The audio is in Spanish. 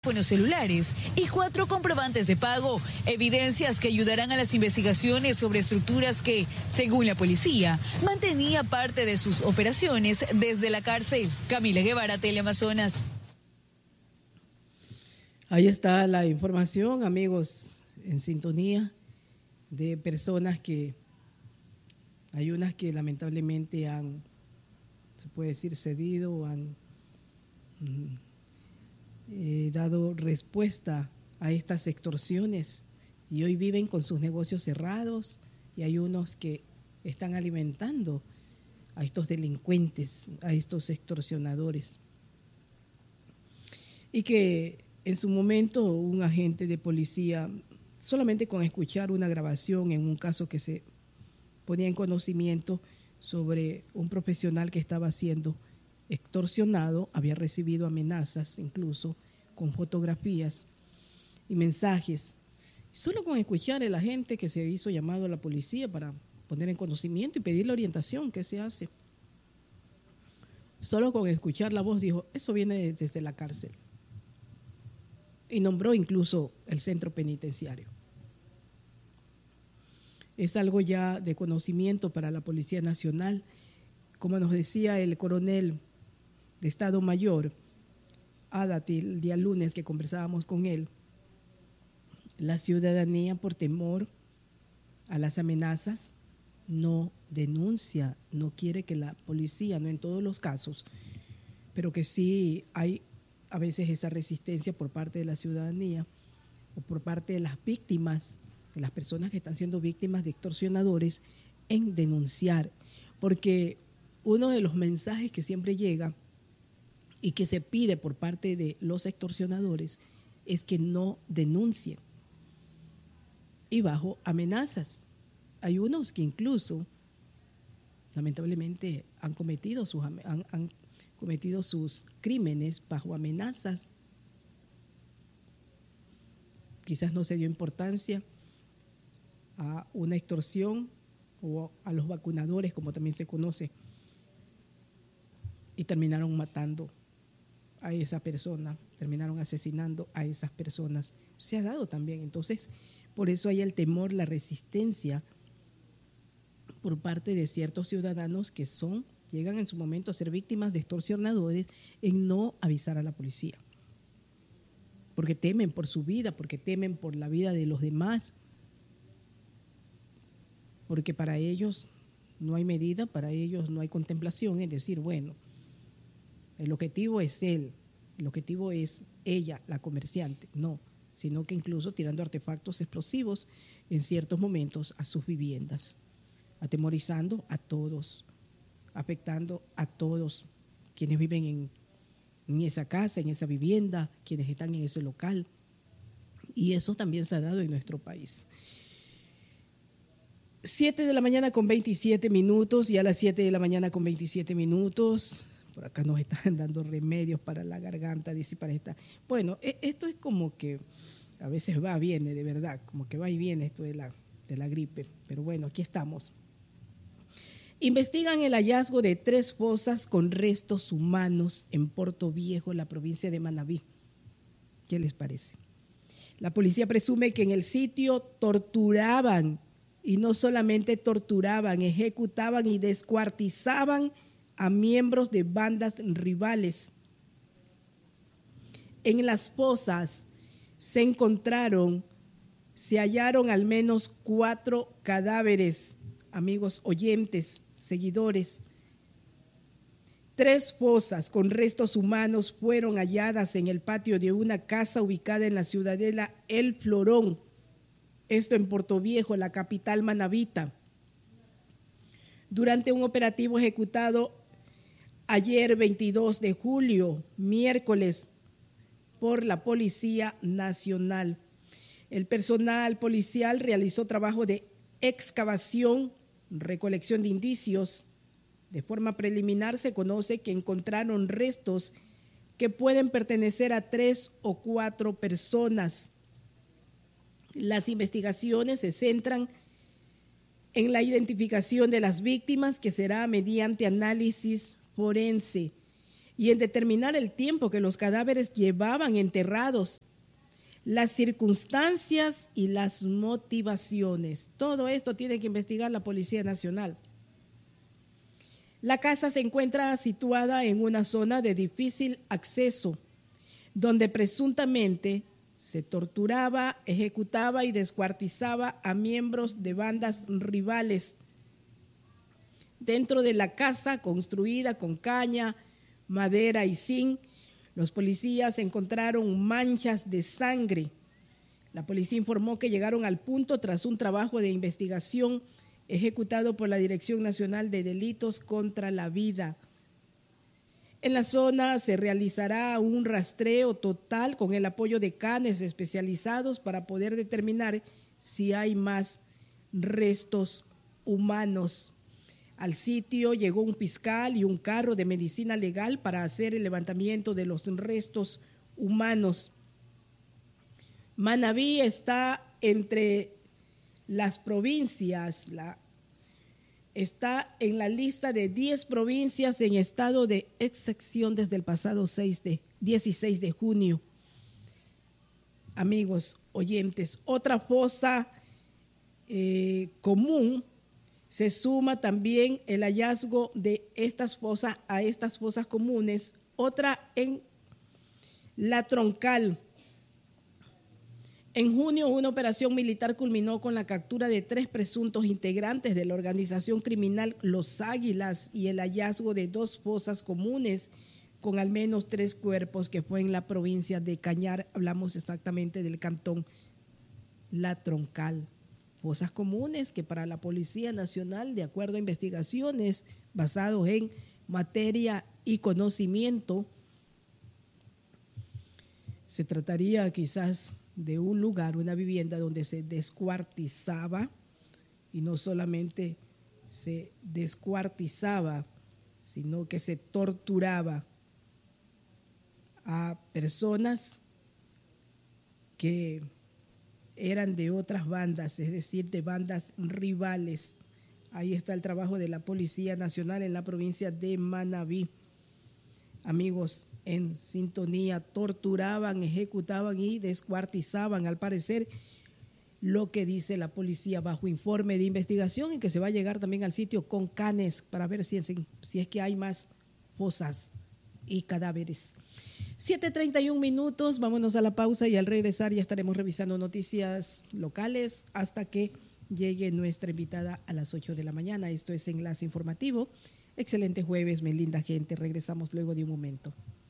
teléfonos celulares y 4 comprobantes de pago, evidencias que ayudarán a las investigaciones sobre estructuras que, según la policía, mantenía parte de sus operaciones desde la cárcel. Camila Guevara, Teleamazonas. Ahí está la información, amigos, en sintonía de personas que hay unas que lamentablemente han, se puede decir, cedido o han dado respuesta a estas extorsiones y hoy viven con sus negocios cerrados, y hay unos que están alimentando a estos delincuentes, a estos extorsionadores. Y que en su momento un agente de policía, solamente con escuchar una grabación en un caso que se ponía en conocimiento sobre un profesional que estaba siendo extorsionado, había recibido amenazas, incluso con fotografías y mensajes. Solo con escuchar el agente que se hizo llamado a la policía para poner en conocimiento y pedir la orientación, ¿qué se hace? Solo con escuchar la voz dijo, eso viene desde la cárcel. Y nombró incluso el centro penitenciario. Es algo ya de conocimiento para la Policía Nacional. Como nos decía el coronel de Estado Mayor, Adati, el día lunes que conversábamos con él, la ciudadanía, por temor a las amenazas, no denuncia, no quiere que la policía, no en todos los casos, pero que sí hay a veces esa resistencia por parte de la ciudadanía o por parte de las víctimas, de las personas que están siendo víctimas de extorsionadores, en denunciar. Porque uno de los mensajes que siempre llega y que se pide por parte de los extorsionadores es que no denuncien. Y bajo amenazas. Hay unos que incluso, lamentablemente, han cometido sus crímenes bajo amenazas. Quizás no se dio importancia a una extorsión o a los vacunadores, como también se conoce, y terminaron matando a esa persona, terminaron asesinando a esas personas. Se ha dado también. Entonces, por eso hay el temor, la resistencia por parte de ciertos ciudadanos que llegan en su momento a ser víctimas de extorsionadores en no avisar a la policía. Porque temen por su vida, porque temen por la vida de los demás, porque para ellos no hay medida, para ellos no hay contemplación, es decir, bueno, el objetivo es él, el objetivo es ella, la comerciante, no, sino que incluso tirando artefactos explosivos en ciertos momentos a sus viviendas, atemorizando a todos, afectando a todos quienes viven en esa casa, en esa vivienda, quienes están en ese local. Y eso también se ha dado en nuestro país. 7 de la mañana con 27 minutos, y a las 7 de la mañana con 27 minutos, por acá nos están dando remedios para la garganta, dice, para esta. Bueno, esto es como que a veces va, viene, de verdad, como que va y viene esto de la gripe, pero bueno, aquí estamos. Investigan el hallazgo de 3 fosas con restos humanos en Puerto Viejo, la provincia de Manabí. ¿Qué les parece? La policía presume que en el sitio torturaban, y no solamente torturaban, ejecutaban y descuartizaban a miembros de bandas rivales. En las fosas se hallaron al menos 4 cadáveres, amigos oyentes, seguidores. 3 fosas con restos humanos fueron halladas en el patio de una casa ubicada en la ciudadela El Florón, esto en Puerto Viejo, la capital manabita. Durante un operativo ejecutado ayer 22 de julio, miércoles, por la Policía Nacional. El personal policial realizó trabajo de excavación, recolección de indicios. De forma preliminar se conoce que encontraron restos que pueden pertenecer a 3 o 4 personas. Las investigaciones se centran en la identificación de las víctimas, que será mediante análisis forense, y en determinar el tiempo que los cadáveres llevaban enterrados, las circunstancias y las motivaciones. Todo esto tiene que investigar la Policía Nacional. La casa se encuentra situada en una zona de difícil acceso, donde presuntamente se torturaba, ejecutaba y descuartizaba a miembros de bandas rivales. Dentro de la casa, construida con caña, madera y zinc, los policías encontraron manchas de sangre. La policía informó que llegaron al punto tras un trabajo de investigación ejecutado por la Dirección Nacional de Delitos contra la Vida. En la zona se realizará un rastreo total con el apoyo de canes especializados para poder determinar si hay más restos humanos. Al sitio llegó un fiscal y un carro de medicina legal para hacer el levantamiento de los restos humanos. Manabí está entre las provincias, está en la lista de 10 provincias en estado de excepción desde el pasado 16 de junio. Amigos oyentes, otra fosa común, se suma también el hallazgo de estas fosas a estas fosas comunes, otra en La Troncal. En junio, una operación militar culminó con la captura de 3 presuntos integrantes de la organización criminal Los Águilas y el hallazgo de 2 fosas comunes con al menos 3 cuerpos, que fue en la provincia de Cañar. Hablamos exactamente del cantón La Troncal. Fosas comunes que para la Policía Nacional, de acuerdo a investigaciones basados en materia y conocimiento, se trataría quizás de un lugar, una vivienda donde se descuartizaba, y no solamente se descuartizaba, sino que se torturaba a personas que eran de otras bandas, es decir, de bandas rivales. Ahí está el trabajo de la Policía Nacional en la provincia de Manabí. Amigos, en sintonía, torturaban, ejecutaban y descuartizaban, al parecer, lo que dice la policía bajo informe de investigación, y que se va a llegar también al sitio con canes para ver si es que hay más fosas y cadáveres. 7:31, vámonos a la pausa y al regresar ya estaremos revisando noticias locales hasta que llegue nuestra invitada a las 8 de la mañana. Esto es Enlace Informativo. Excelente jueves, mi linda gente. Regresamos luego de un momento.